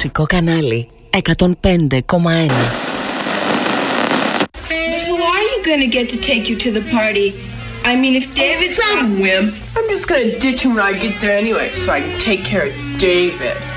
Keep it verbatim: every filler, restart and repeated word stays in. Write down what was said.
Μουσικό κανάλι εκατόν πέντε κόμμα ένα. Who are you gonna get to take you to the party? I mean, if David's some wimp, I'm just gonna ditch him when I get there anyway, so I can take care of David.